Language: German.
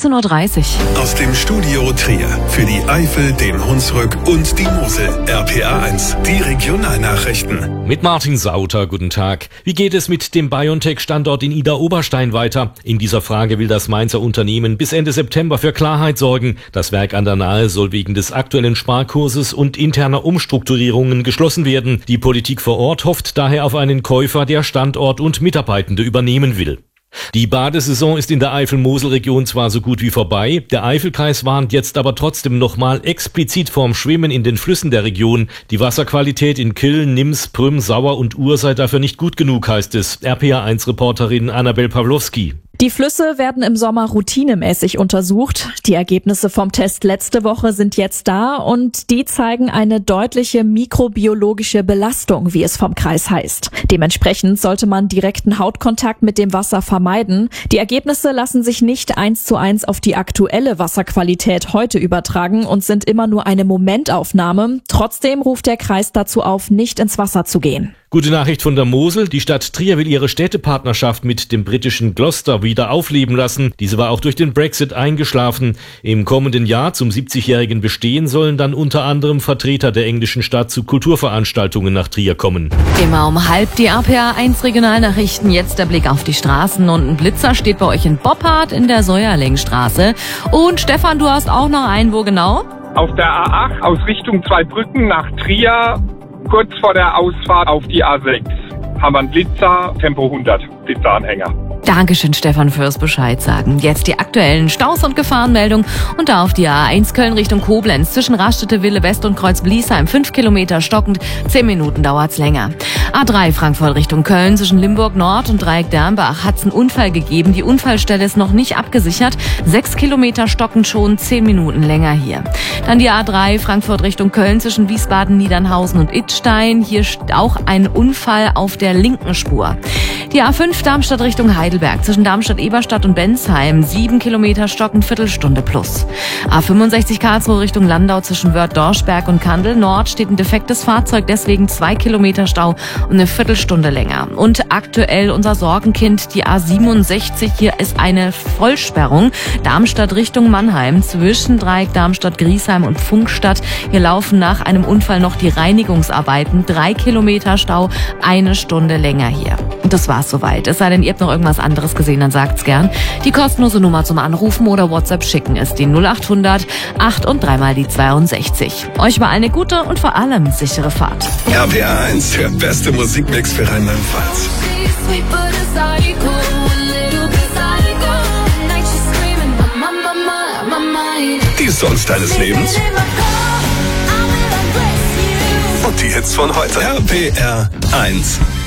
18:30 Uhr. Aus dem Studio Trier für die Eifel, den Hunsrück und die Mosel. RPA 1, die Regionalnachrichten. Mit Martin Sauter, guten Tag. Wie geht es mit dem BioNTech-Standort in Idar-Oberstein weiter? In dieser Frage will das Mainzer Unternehmen bis Ende September für Klarheit sorgen. Das Werk an der Nahe soll wegen des aktuellen Sparkurses und interner Umstrukturierungen geschlossen werden. Die Politik vor Ort hofft daher auf einen Käufer, der Standort und Mitarbeitende übernehmen will. Die Badesaison ist in der Eifel-Mosel-Region zwar so gut wie vorbei, der Eifelkreis warnt jetzt aber trotzdem nochmal explizit vorm Schwimmen in den Flüssen der Region. Die Wasserqualität in Kyll, Nims, Prüm, Sauer und Ur sei dafür nicht gut genug, heißt es. RPA1-Reporterin Annabel Pawlowski. Die Flüsse werden im Sommer routinemäßig untersucht. Die Ergebnisse vom Test letzte Woche sind jetzt da und die zeigen eine deutliche mikrobiologische Belastung, wie es vom Kreis heißt. Dementsprechend sollte man direkten Hautkontakt mit dem Wasser vermeiden. Die Ergebnisse lassen sich nicht 1:1 auf die aktuelle Wasserqualität heute übertragen und sind immer nur eine Momentaufnahme. Trotzdem ruft der Kreis dazu auf, nicht ins Wasser zu gehen. Gute Nachricht von der Mosel. Die Stadt Trier will ihre Städtepartnerschaft mit dem britischen Gloucester wieder aufleben lassen. Diese war auch durch den Brexit eingeschlafen. Im kommenden Jahr zum 70-jährigen Bestehen sollen dann unter anderem Vertreter der englischen Stadt zu Kulturveranstaltungen nach Trier kommen. Immer um 12:30 die RPA1 Regionalnachrichten. Jetzt der Blick auf die Straßen und ein Blitzer steht bei euch in Boppard in der Säuerlingstraße. Und Stefan, du hast auch noch einen, wo genau? Auf der A8 aus Richtung Zweibrücken nach Trier. Kurz vor der Ausfahrt auf die A6 haben wir einen Blitzer, Tempo 100, Blitzeranhänger. Dankeschön, Stefan, fürs Bescheid sagen. Jetzt die aktuellen Staus- und Gefahrenmeldungen und da auf die A1 Köln Richtung Koblenz zwischen Raststätte Wille West und Kreuz-Bliesheim 5 Kilometer stockend, 10 Minuten dauert's länger. A3 Frankfurt Richtung Köln zwischen Limburg Nord und Dreieck Dernbach hat's einen Unfall gegeben. Die Unfallstelle ist noch nicht abgesichert. 6 Kilometer stockend schon, 10 Minuten länger hier. Dann die A3 Frankfurt Richtung Köln zwischen Wiesbaden, Niedernhausen und Idstein. Hier auch ein Unfall auf der linken Spur. Die A5 Darmstadt Richtung Heidelberg zwischen Darmstadt-Eberstadt und Bensheim 7 Kilometer stockend, Viertelstunde plus. A65 Karlsruhe Richtung Landau zwischen Wörth-Dorschberg und Kandel Nord steht ein defektes Fahrzeug, deswegen 2 Kilometer Stau und eine Viertelstunde länger. Und aktuell unser Sorgenkind, die A67, hier ist eine Vollsperrung. Darmstadt Richtung Mannheim zwischen Dreieck Darmstadt-Griesheim und Pfungstadt. Hier laufen nach einem Unfall noch die Reinigungsarbeiten. 3 Kilometer Stau, 1 Stunde länger hier. Und das war's soweit. Es sei denn, ihr habt noch irgendwas anderes gesehen, dann sagt's gern. Die kostenlose Nummer zum Anrufen oder WhatsApp schicken ist die 0800 8 und 3 mal die 62. Euch war eine gute und vor allem sichere Fahrt. RPA 1, der beste Musikmix für Rheinland-Pfalz. Die Songs deines Lebens und die Hits von heute. RPA 1.